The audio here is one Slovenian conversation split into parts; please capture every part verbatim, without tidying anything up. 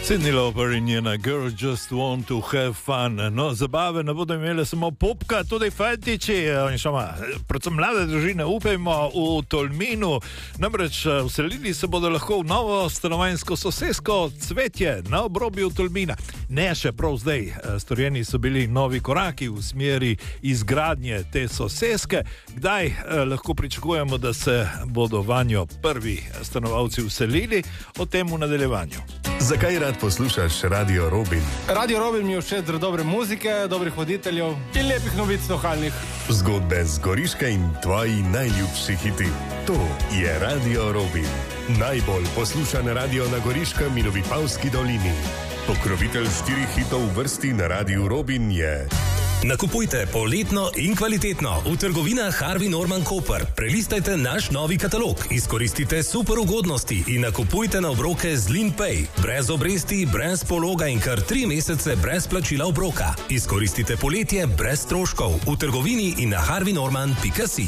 Sydney Lauper in njena Girl Just Want to Have Fun. No, zabave ne bodo imele samo popka, tudi fantiči, predvsem mlade družine, upajmo, v Tolminu. Namreč vselili se bodo lahko v novo stanovanjsko sosesko Cvetje na obrobju Tolmina. Ne še prav zdaj, storjeni so bili novi koraki v smeri izgradnje te soseske. Kdaj eh, lahko pričakujemo, da se bodo vanjo prvi stanovalci vselili? O tem v nadaljevanju. Zakaj rad poslušaš Radio Robin? Radio Robin mi je všeč zaradi dobre muzike, dobrih voditeljev in lepih novic lokalnih. Zgodbe z Goriške in tvoji najljubši hiti. To je Radio Robin. Najbolj poslušan radio na Goriškem in v Vipavski dolini. Pokrovitelj štirih hitov v vrsti na Radiu Robin je... Nakupujte poletno in kvalitetno v trgovinah Harvey Norman Koper. Prelistajte naš novi katalog, izkoristite super ugodnosti in nakupujte na obroke z LeanPay. Brez obresti, brez pologa in kar tri mesece brez plačila obroka. Izkoristite poletje brez stroškov v trgovini in na harvey norman pika si.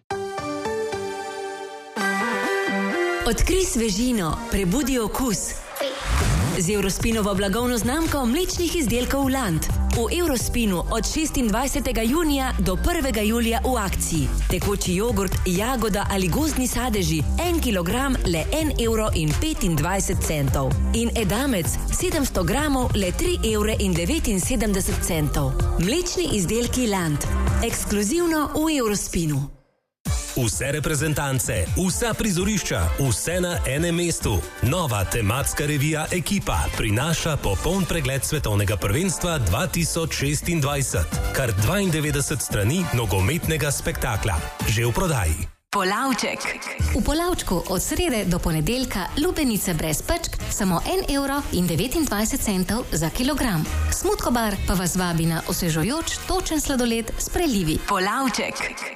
Odkrij svežino, prebudi okus. Z Eurospinovo blagovno znamko mlečnih izdelkov Land. V Eurospinu od šestindvajsetega junija do prvega julija v akciji. Tekoči jogurt, jagoda ali gozdni sadeži, en kilogram le en evro in petindvajset centov. In edamec, sedemsto gramov le tri evre in devetinsedemdeset centov. Mlečni izdelki Land. Ekskluzivno v Eurospinu. Vse reprezentance, vsa prizorišča, vse na enem mestu. Nova tematska revija Ekipa prinaša popoln pregled svetovnega prvenstva dva tisoč šestindvajset. Kar dvaindevetdeset strani nogometnega spektakla. Že v prodaji. Polavček. V Polavčku od srede do ponedeljka lubenice brez pečk samo en evro in devetindvajset centov za kilogram. Smutkobar pa vas vabi na osvežujoč točen sladoled s prelivi. Polavček.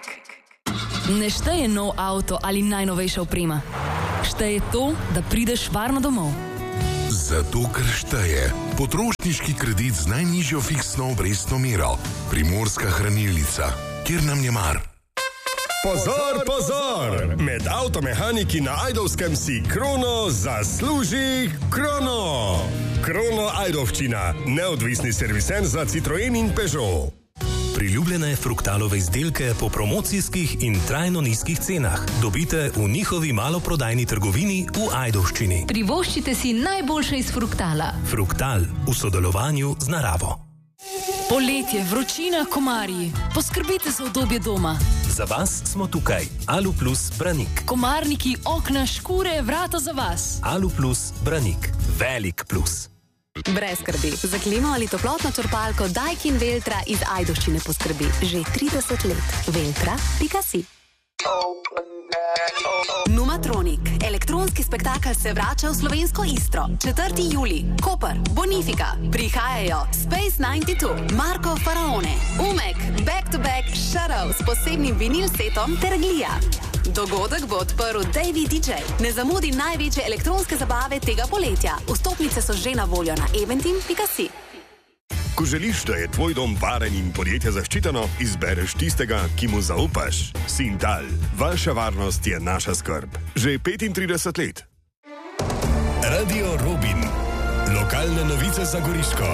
Ne šteje nov avto ali najnovejša oprema. Šteje to, da prideš varno domov. Zato, ker šteje potrošniški kredit z najnižjo fiksno obrestno mero. Primorska hranilnica, kjer nam je mar. Pozor, pozor! Med avtomehaniki na Ajdovskem si Krono zasluži Krono! Krono Ajdovščina, neodvisni serviser za Citroen in Peugeot. Priljubljene Fruktalove izdelke po promocijskih in trajno nizkih cenah dobite v njihovi maloprodajni trgovini v Ajdovščini. Privoščite si najboljše iz Fruktala. Fruktal v sodelovanju z naravo. Poletje, vročina, komarji. Poskrbite za udobje doma. Za vas smo tukaj. Aluplus Branik. Komarniki, okna, škure, vrata za vas. Aluplus Branik. Velik plus. Brez skrbi. Za klimo ali toplotno črpalko Daikin Veltra iz Ajdovščine poskrbi že trideset let. veltra pika si. Numatronik. Elektronski spektakel se vrača v slovensko Istro. četrti julij. Koper, Bonifika. Prihajajo Space devetdeset dva, Marko Faraone, Umek, Back to Back, Shadow s posebnim vinil setom ter Glija. Dogodek bo odprl Davey D J. Ne zamudi največje elektronske zabave tega poletja. Vstopnice so že na voljo na eventim pika si. Ko želiš, da je tvoj dom varen in podjetje zaščiteno, izbereš tistega, ki mu zaupaš. Sintal. Vaša varnost je naša skrb. Že petintrideset let. Radio Robin. Lokalne novice za Goriško.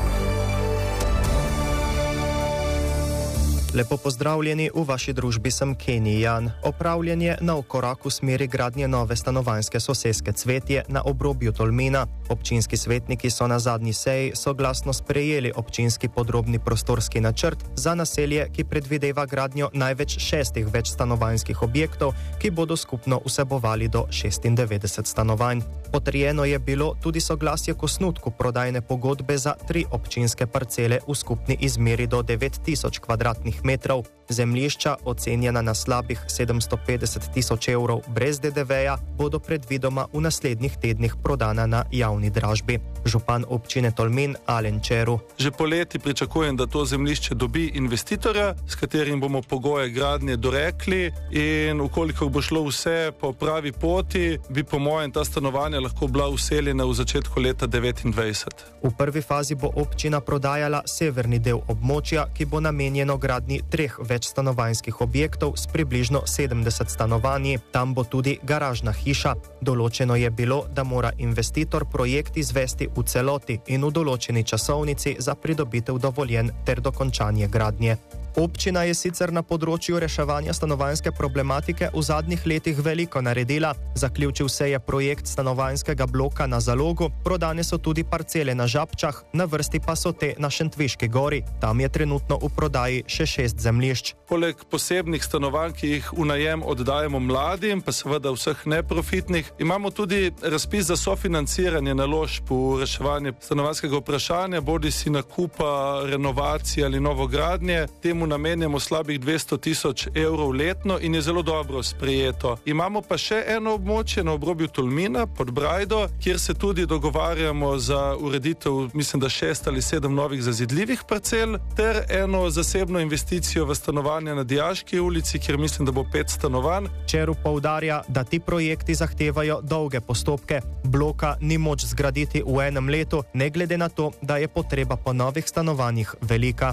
Lepo pozdravljeni, v vaši družbi sem Kenny Jan. Opravljen je nov korak v smeri gradnje nove stanovanjske soseske Cvetje na obrobju Tolmina. Občinski svetniki so na zadnji seji soglasno sprejeli občinski podrobni prostorski načrt za naselje, ki predvideva gradnjo največ šestih večstanovanjskih objektov, ki bodo skupno vsebovali do šestindevetdeset stanovanj. Potrjeno je bilo tudi soglasje k osnutku prodajne pogodbe za tri občinske parcele v skupni izmeri do devet tisoč kvadratnih metrov. Zemljišča, ocenjena na slabih sedemsto petdeset tisoč evrov brez D D V-ja, bodo predvidoma v naslednjih tednih prodana na javni dražbi. Župan občine Tolmin Alen Čeru. Že poleti pričakujem, da to zemljišče dobi investitorja, s katerim bomo pogoje gradnje dorekli, in ukolikor bo šlo vse po pravi poti, bi po mojem ta stanovanja lahko bila vseljena v začetku leta devetindvajset. V prvi fazi bo občina prodajala severni del območja, ki bo namenjeno gradnji treh večstanovanjskih objektov s približno sedemdeset stanovanji. Tam bo tudi garažna hiša. Določeno je bilo, da mora investitor projekt izvesti v celoti in v določeni časovnici za pridobitev dovoljenj ter dokončanje gradnje. Občina je sicer na področju reševanja stanovanjske problematike v zadnjih letih veliko naredila. Zaključil se je projekt stanovanjskega bloka na Zalogu, prodane so tudi parcele na Žabčah, na vrsti pa so te na Šentviški gori. Tam je trenutno v prodaji še šest zemljišč. Poleg posebnih stanovanj, ki jih v najem oddajemo mladim, pa seveda vseh neprofitnih, imamo tudi razpis za sofinanciranje naložb v reševanje stanovanjskega vprašanja, bodi si nakupa, renovacije ali novogradnje. Temu namenjamo slabih dvesto tisoč evrov letno in je zelo dobro sprejeto. Imamo pa še eno območje na obrobju Tolmina pod Brajdo, kjer se tudi dogovarjamo za ureditev, mislim, da šest ali sedem novih zazidljivih parcel, ter eno zasebno investicijo v stanovanje na Dijaški ulici, kjer mislim, da bo pet stanovanj. Čeru poudarja, da ti projekti zahtevajo dolge postopke. Bloka ni moč zgraditi v enem letu, ne glede na to, da je potreba po novih stanovanjih velika.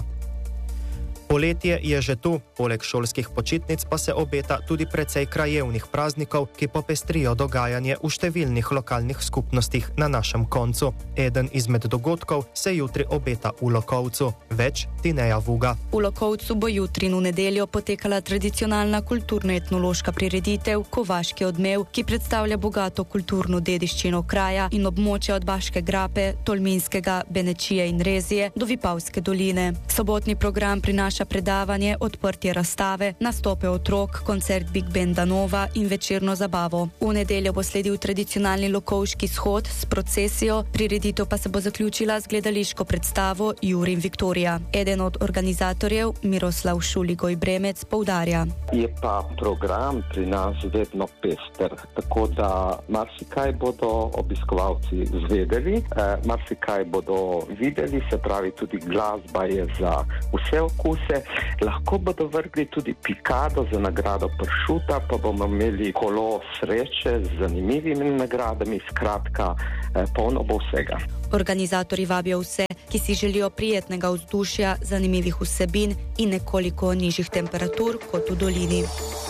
Poletje je že tu, poleg šolskih počitnic pa se obeta tudi precej krajevnih praznikov, ki popestrijo dogajanje v številnih lokalnih skupnostih na našem koncu. Eden izmed dogodkov se jutri obeta v Lokovcu. Več Tineja Vuga. V Lokovcu bo jutri v nedeljo potekala tradicionalna kulturno-etnološka prireditev Kovaški odmev, ki predstavlja bogato kulturno dediščino kraja in območja od Baške grape, Tolminskega, Benečije in Rezije do Vipavske doline. Sobotni program prinaša predavanje, odprtje razstave, nastope otrok, koncert Big Banda Nova in večerno zabavo. V nedeljo bo sledil tradicionalni lokovški shod s procesijo, prireditev pa se bo zaključila z gledališko predstavo Juri in Viktorija. Eden od organizatorjev, Miroslav Šuligoj Bremec, poudarja. Je pa program pri nas vedno pester, tako da marsikaj bodo obiskovalci zvedeli, eh, marsikaj bodo videli, se pravi tudi glasba je za vse okuse. Lahko bodo vrgli tudi pikado za nagrado pršuta, pa bomo imeli kolo sreče z zanimivimi nagradami, skratka, eh, polno bo vsega. Organizatorji vabijo vse, ki si želijo prijetnega vzdušja, zanimivih vsebin in nekoliko nižjih temperatur kot v dolini.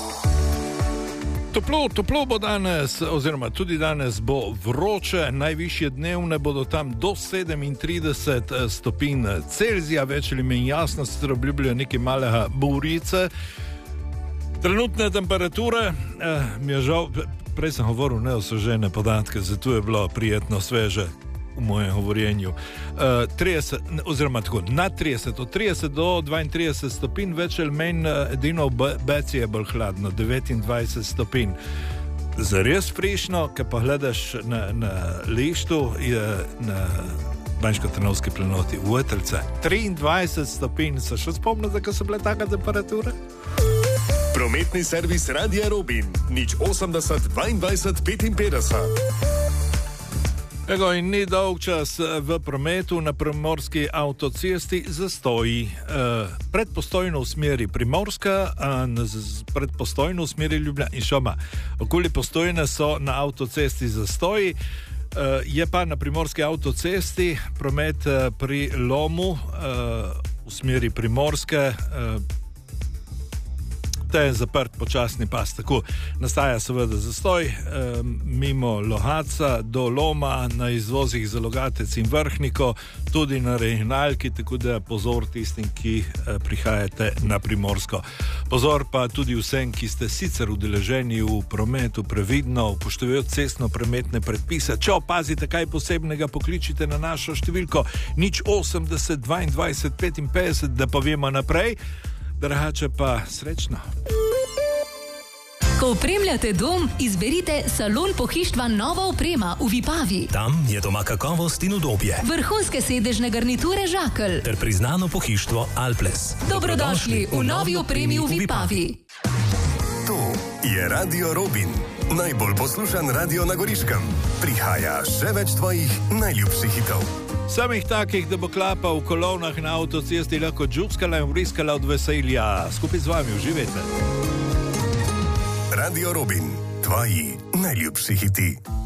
Toplo, toplo bo danes, oziroma tudi danes bo vroče, najvišje dnevne bodo tam do sedemintrideset stopinj Celzija, več ali manj jasno se obljubljajo nekaj malega burice. Trenutne temperature, eh, mi je žal, prej sem govoril neosvežene podatke, zato je bilo prijetno sveže v mojem govorjenju. Uh, trideset, oziroma tako, na trideset, od trideset do dvaintrideset stopinj, več ali manj edino v Beci je bolj hladno, devetindvajset stopinj. Zares frišno, ko pa gledaš na, na lištu, je na Banjsko-Trnovski planoti v Vetrce. triindvajset stopinj, se še spomnite, ko so bile taka temperature? Prometni servis Radia Robin, nič osemdeset dvaindvajset petinpetdeset. Ego in ni dolg čas v prometu na primorski avtocesti zastoji. E, predpostojno v smeri Primorska, a predpostojno v smeri Ljubljana in Šoma. Okoli Postojne so na avtocesti zastoji. E, je pa na primorski avtocesti promet pri Lomu e, v smeri Primorske e, te je zaprt počasni pas. Tako nastaja seveda zastoj e, mimo Lohaca do Loma na izvozih za Logatec in Vrhniko, tudi na regionalki, tako da pozor tistim, ki e, prihajate na Primorsko. Pozor pa tudi vsem, ki ste sicer udeleženi v prometu, previdno upoštevajoč cestno-prometne predpise. Če opazite kaj posebnega, pokličite na našo številko nič osemdeset dvaindvajset petinpetdeset, da povemo naprej. Drugače pa srečno. Ko opremljate dom, izberite Salon pohištva Nova oprema v Vipavi. Tam je doma kakovost in udobje. Vrhunske sedežne garniture Žakelj ter priznano pohištvo Alples. Dobrodošli v novi opremi v Vipavi. To je Radio Robin, najbolj poslušan radio na Goriškem. Prihaja še več tvojih najljubših hitov. Samih takih, da bo klapa v kolonah na avtocesti lahko džuskala in vriskala od veselja. Skupaj z vami uživajte. Radio Robin, tvoji najljubši hiti.